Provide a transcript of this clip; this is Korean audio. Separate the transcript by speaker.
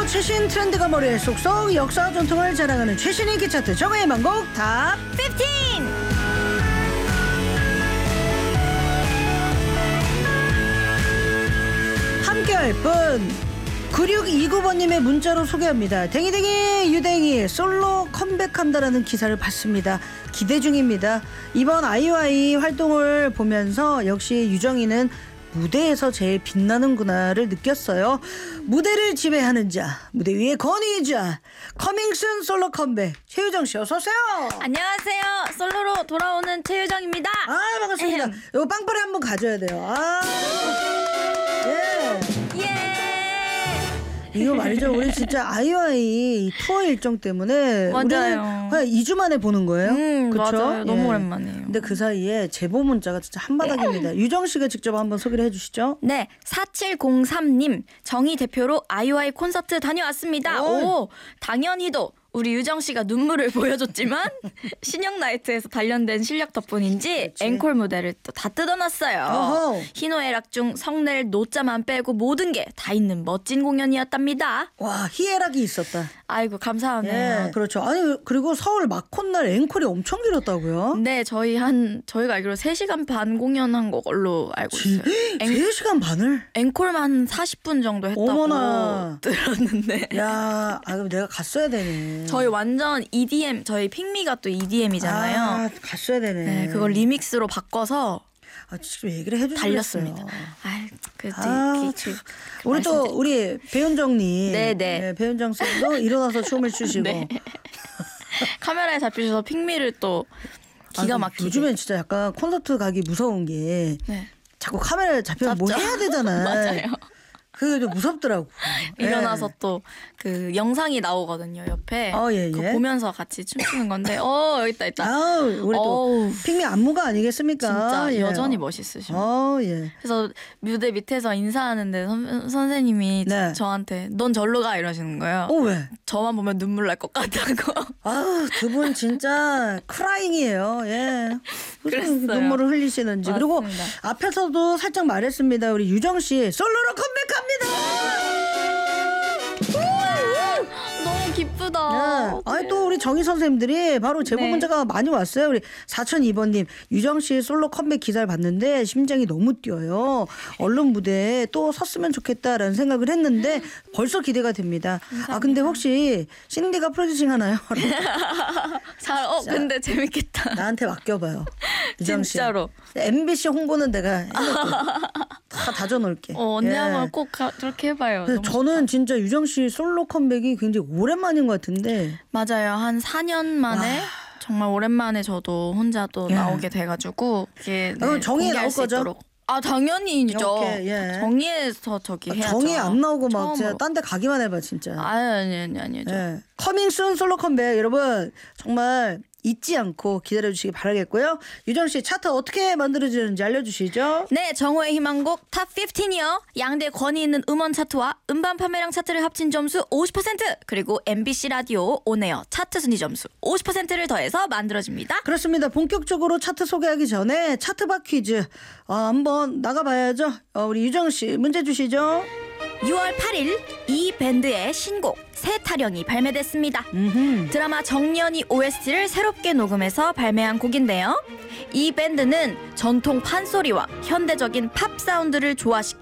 Speaker 1: 최신 트렌드가 머리에 쏙쏙 역사와 전통을 자랑하는 최신 인기 차트 정의 만곡 탑
Speaker 2: 15.
Speaker 1: 함께할 분 9629번님의 문자로 소개합니다. 댕이댕이 유댕이 솔로 컴백한다라는 기사를 봤습니다. 기대 중입니다. 이번 아이오아이 활동을 보면서 역시 유정이는 무대에서 제일 빛나는구나를 느꼈어요. 무대를 지배하는 자, 무대 위의 권위자, 커밍순 솔로 컴백 최유정씨 어서오세요.
Speaker 2: 안녕하세요. 솔로로 돌아오는 최유정입니다.
Speaker 1: 아 반갑습니다. 이거 빵빠레 한번 가져야 돼요. 예. 이거 말이죠. 우리 진짜 아이오아이 투어 일정 때문에
Speaker 2: 맞아요.
Speaker 1: 우리 2주 만에 보는 거예요. 그렇죠?
Speaker 2: 맞아요. 너무 오랜만이에요.
Speaker 1: 근데 그 사이에 제보 문자가 진짜 한바닥입니다. 유정 씨가 직접 한번 소개를 해주시죠.
Speaker 2: 네, 4703님 정희 대표로 아이오아이 콘서트 다녀왔습니다. 오, 당연히도 우리 유정 씨가 눈물을 보여줬지만 신영 나이트에서 단련된 실력 덕분인지
Speaker 1: 그치.
Speaker 2: 앵콜 무대를 또 다 뜯어놨어요.
Speaker 1: 어허.
Speaker 2: 희노애락 중 성낼 노자만 빼고 모든 게 다 있는 멋진 공연이었답니다.
Speaker 1: 와 희애락이 있었다.
Speaker 2: 아이고 감사하네요.
Speaker 1: 예, 그렇죠. 아니 그리고 서울 마콘날 앵콜이 엄청 길었다고요?
Speaker 2: 네, 저희가 알기로 3시간 반 공연한 걸로 알고 있어요.
Speaker 1: 3시간 반을?
Speaker 2: 앵콜만 40분 정도 했다고
Speaker 1: 어머나.
Speaker 2: 들었는데.
Speaker 1: 야, 그럼 내가 갔어야 되네.
Speaker 2: 저희 완전 EDM, 저희 핑미가 또 EDM이잖아요.
Speaker 1: 아, 갔어야 되네.
Speaker 2: 네, 그걸 리믹스로 바꿔서
Speaker 1: 지금 얘기를 해주셨어요.
Speaker 2: 달렸습니다.
Speaker 1: 우리 또 우리 배윤정님,
Speaker 2: 네네.
Speaker 1: 배윤정 씨도 일어나서 춤을 추시고.
Speaker 2: 네. 카메라에 잡히셔서 핑미를 또 기가 막히게.
Speaker 1: 요즘엔 진짜 약간 콘서트 가기 무서운 게
Speaker 2: 네.
Speaker 1: 자꾸 카메라에 잡히면 뭐
Speaker 2: 잡죠.
Speaker 1: 해야 되잖아.
Speaker 2: 맞아요.
Speaker 1: 그게 좀 무섭더라고.
Speaker 2: 일어나서 또 그 영상이 나오거든요 옆에.
Speaker 1: 예.
Speaker 2: 그거 보면서 같이 춤추는 건데 여기 있다.
Speaker 1: 아우, 우리 또 핑미 안무가 아니겠습니까?
Speaker 2: 진짜
Speaker 1: 예.
Speaker 2: 여전히 멋있으셔.
Speaker 1: 예.
Speaker 2: 그래서 무대 밑에서 인사하는데 선생님이
Speaker 1: 네.
Speaker 2: 저한테 넌 절로 가 이러시는 거예요.
Speaker 1: 왜?
Speaker 2: 저만 보면 눈물 날 것 같다고.
Speaker 1: 두 분 진짜 크라잉이에요. 예. 무슨
Speaker 2: 그랬어요.
Speaker 1: 눈물을 흘리시는지. 그리고
Speaker 2: 맞습니다.
Speaker 1: 앞에서도 살짝 말했습니다. 우리 유정 씨 솔로로 컴백합니다.
Speaker 2: 너무 기쁘다.
Speaker 1: 아니 또 우리 정희 선생님들이 바로 제보
Speaker 2: 네.
Speaker 1: 문자가 많이 왔어요. 우리 4002번님 유정 씨 솔로 컴백 기사를 봤는데 심장이 너무 뛰어요. 얼른 무대에 또 섰으면 좋겠다라는 생각을 했는데 벌써 기대가 됩니다.
Speaker 2: 감사합니다.
Speaker 1: 근데 혹시 신디가 프로듀싱 하나요?
Speaker 2: 근데 재밌겠다.
Speaker 1: 나한테 맡겨봐요. 유정 씨.
Speaker 2: 진짜로.
Speaker 1: MBC 홍보는 내가 해놓을게. 다 다져놓을게.
Speaker 2: 언니
Speaker 1: 예.
Speaker 2: 한번 꼭 그렇게 해봐요.
Speaker 1: 그래서
Speaker 2: 너무
Speaker 1: 저는 진짜 유정 씨 솔로 컴백이 굉장히 오랜만인 것 같은데.
Speaker 2: 맞아요. 한 4년 만에 정말 오랜만에 저도 혼자 또
Speaker 1: 예.
Speaker 2: 나오게 돼가지고 이게
Speaker 1: 그럼 정희에
Speaker 2: 공개할
Speaker 1: 나올
Speaker 2: 수
Speaker 1: 거죠?
Speaker 2: 있도록. 당연히죠.
Speaker 1: 이렇게, 예.
Speaker 2: 정의에서 저기 해야죠.
Speaker 1: 정희 안 나오고 막
Speaker 2: 처음으로.
Speaker 1: 딴 데 가기만 해봐 진짜.
Speaker 2: 아니죠.
Speaker 1: 예. 커밍순 솔로 컴백 여러분 정말 잊지 않고 기다려주시기 바라겠고요. 유정 씨 차트 어떻게 만들어지는지 알려주시죠.
Speaker 2: 네, 정호의 희망곡 탑 15이요. 양대 권위 있는 음원 차트와 음반 판매량 차트를 합친 점수 50% 그리고 MBC 라디오 온에어 차트 순위 점수 50%를 더해서 만들어집니다.
Speaker 1: 그렇습니다. 본격적으로 차트 소개하기 전에 차트박 퀴즈 한번 나가봐야죠. 우리 유정 씨 문제 주시죠.
Speaker 2: 6월 8일 이 밴드의 신곡 새 타령이 발매됐습니다. 드라마 정년이 OST를 새롭게 녹음해서 발매한 곡인데요. 이 밴드는 전통 판소리와 현대적인 팝 사운드를 조화시킨